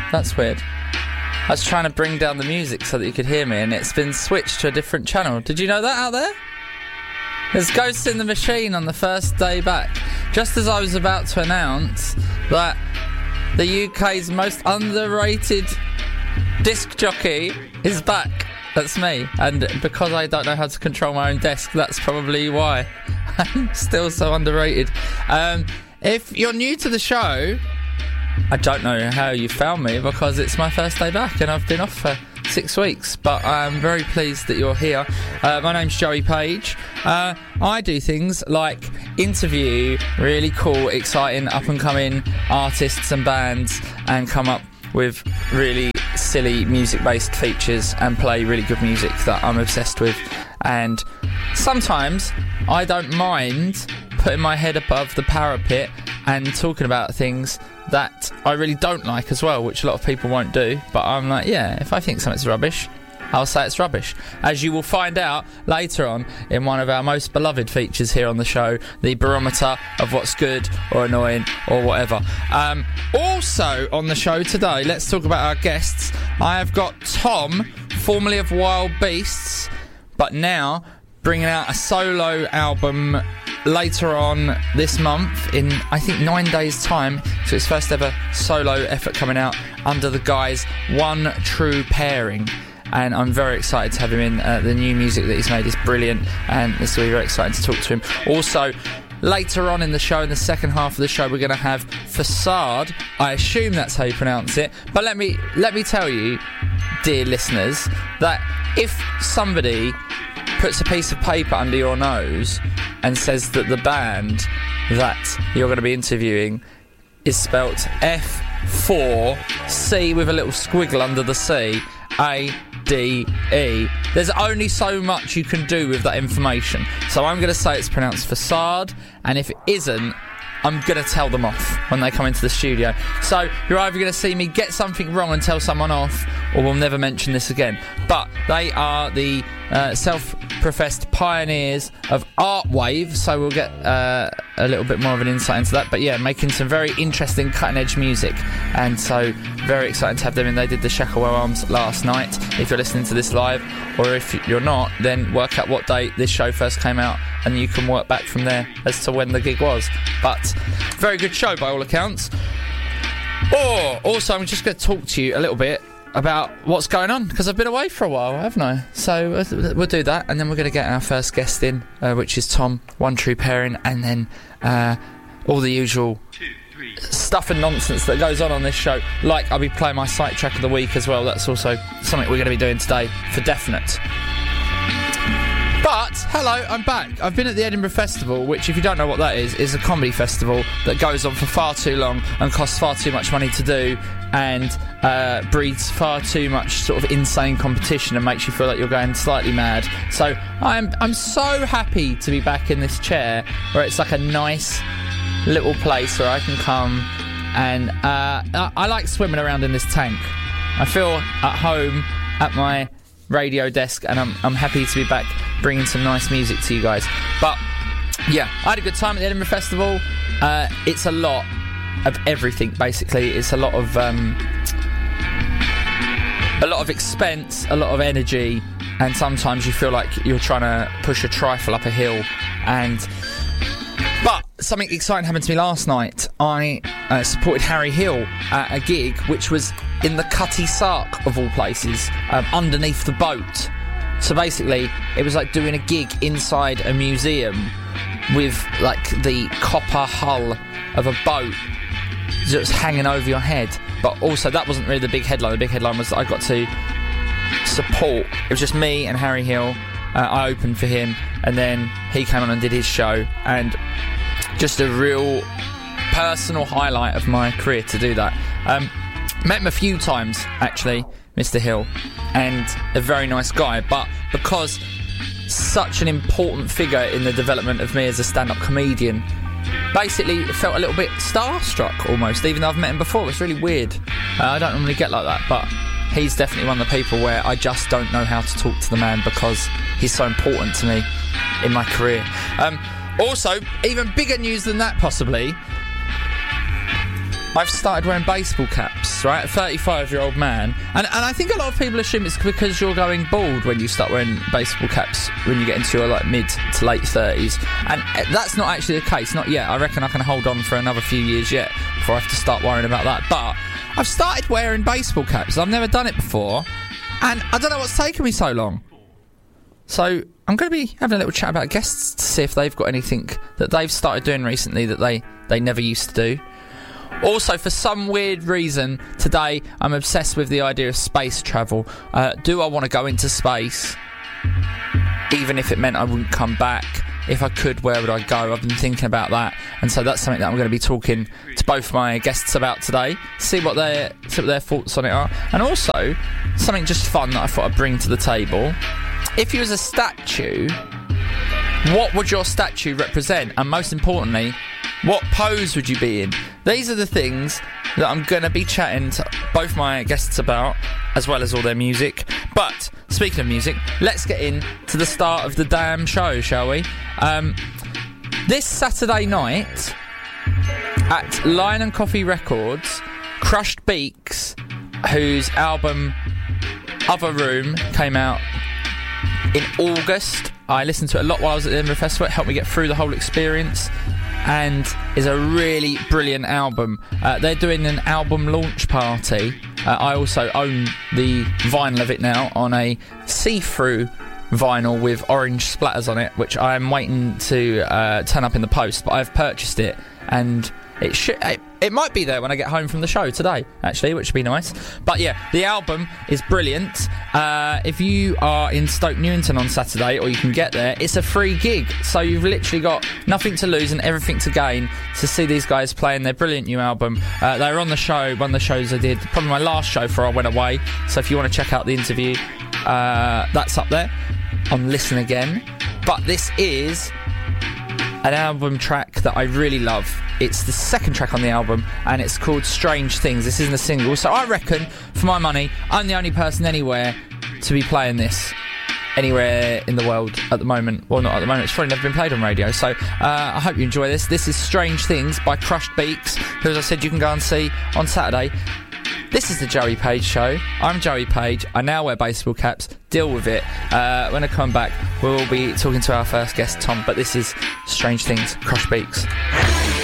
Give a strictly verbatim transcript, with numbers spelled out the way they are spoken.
That's weird. I was trying to bring down the music so that you could hear me, and it's been switched to a different channel. Did you know that out there? There's Ghosts in the Machine on the first day back. Just as I was about to announce that the U K's most underrated disc jockey is back. That's me. And because I don't know how to control my own desk, that's probably why I'm still so underrated. Um, if you're new to the show, I don't know how you found me because it's my first day back and I've been off for six weeks, but I'm very pleased that you're here. Uh, my name's Joey Page. Uh, I do things like interview really cool, exciting, up-and-coming artists and bands and come up with really silly music-based features and play really good music that I'm obsessed with. And sometimes I don't mind putting my head above the parapet and talking about things that I really don't like as well, which a lot of people won't do. But I'm like, yeah, if I think something's rubbish, I'll say it's rubbish. As you will find out later on in one of our most beloved features here on the show, the barometer of what's good or annoying or whatever. Um, also on the show today, let's talk about our guests. I have got Tom, formerly of Wild Beasts, but now bringing out a solo album later on this month in, I think, nine days' time. So his first ever solo effort coming out under the guise One True Pairing. And I'm very excited to have him in. Uh, the new music that he's made is brilliant, and this will be very exciting to talk to him. Also, later on in the show, in the second half of the show, we're going to have Facade. I assume that's how you pronounce it. But let me let me tell you, dear listeners, that if somebody puts a piece of paper under your nose and says that the band that you're going to be interviewing is spelt F four C with a little squiggle under the C, A D E, there's only so much you can do with that information. So I'm going to say it's pronounced Facade, and if it isn't, I'm going to tell them off when they come into the studio. So you're either going to see me get something wrong and tell someone off, or we'll never mention this again. But they are the uh, self-professed pioneers of Artwave, so we'll get uh, a little bit more of an insight into that. But yeah, making some very interesting cutting-edge music, and so very excited to have them in. They did the Shacklewell Arms last night. If you're listening to this live, or if you're not, then work out what date this show first came out, and you can work back from there as to when the gig was. But very good show by all accounts. Or also, I'm just going to talk to you a little bit about what's going on, because I've been away for a while, haven't I? So uh, we'll do that, and then we're going to get our first guest in, uh, which is Tom, One True Pairing, and then uh, all the usual stuff and nonsense that goes on on this show. Like, I'll be playing my site track of the week as well. That's also something we're going to be doing today for definite. But, hello, I'm back. I've been at the Edinburgh Festival, which, if you don't know what that is, is a comedy festival that goes on for far too long and costs far too much money to do, and uh, breeds far too much sort of insane competition and makes you feel like you're going slightly mad. So I'm I'm so happy to be back in this chair, where it's like a nice little place where I can come, and uh, I, I like swimming around in this tank. I feel at home at my radio desk, and I'm I'm happy to be back bringing some nice music to you guys. But yeah, I had a good time at the Edinburgh Festival. Uh, it's a lot of everything, basically. It's a lot of um, a lot of expense, a lot of energy, and sometimes you feel like you're trying to push a trifle up a hill. And but something exciting happened to me last night. I uh, supported Harry Hill at a gig which was in the Cutty Sark, of all places, um, underneath the boat. So basically, it was like doing a gig inside a museum with, like, the copper hull of a boat just hanging over your head. But also, that wasn't really the big headline. The big headline was that I got to support. It was just me and Harry Hill. Uh, I opened for him, and then he came on and did his show. And just a real personal highlight of my career to do that. Um, met him a few times, actually, Mister Hill, and a very nice guy, but because such an important figure in the development of me as a stand-up comedian, basically felt a little bit starstruck almost, even though I've met him before. It's really weird. uh, I don't normally get like that, but he's definitely one of the people where I just don't know how to talk to the man because he's so important to me in my career. Um, also, even bigger news than that possibly, I've started wearing baseball caps, right? A thirty-five-year-old man. And, and I think a lot of people assume it's because you're going bald when you start wearing baseball caps when you get into your, like, mid to late thirties. And that's not actually the case, not yet. I reckon I can hold on for another few years yet before I have to start worrying about that. But I've started wearing baseball caps. I've never done it before. And I don't know what's taken me so long. So I'm going to be having a little chat about guests to see if they've got anything that they've started doing recently that they, they never used to do. Also, for some weird reason, today I'm obsessed with the idea of space travel. Uh, do I want to go into space? Even if it meant I wouldn't come back. If I could, where would I go? I've been thinking about that. And so that's something that I'm going to be talking to both my guests about today. See what their, see what their thoughts on it are. And also, something just fun that I thought I'd bring to the table. If you was a statue, what would your statue represent? And most importantly, what pose would you be in? These are the things that I'm going to be chatting to both my guests about, as well as all their music. But, speaking of music, let's get in to the start of the damn show, shall we? Um, this Saturday night, at Lion and Coffee Records, Crushed Beaks, whose album Other Room came out in August. I listened to it a lot while I was at the Edinburgh Festival. It helped me get through the whole experience, and is a really brilliant album. Uh, they're doing an album launch party. Uh, I also own the vinyl of it now on a see-through vinyl with orange splatters on it, which I'm waiting to uh, turn up in the post, but I've purchased it, and it should it, it might be there when I get home from the show today, actually, which would be nice. But yeah, the album is brilliant. Uh, if you are in Stoke Newington on Saturday, or you can get there, it's a free gig, so you've literally got nothing to lose and everything to gain to see these guys playing their brilliant new album. Uh, they were on the show, one of the shows I did, probably my last show before I went away, so if you want to check out the interview, uh, that's up there on Listen Again. But this is an album track that I really love. It's the second track on the album, and it's called Strange Things. This isn't a single, so I reckon, for my money, I'm the only person anywhere to be playing this anywhere in the world at the moment. Well, not at the moment, it's probably never been played on radio, so uh, I hope you enjoy this. This is Strange Things by Crushed Beaks, who, as I said, you can go and see on Saturday. This is the Joey Page Show. I'm Joey Page. I now wear baseball caps. Deal with it. Uh, when I come back, we'll be talking to our first guest, Tom. But this is Strange Things, Crushed Beaks.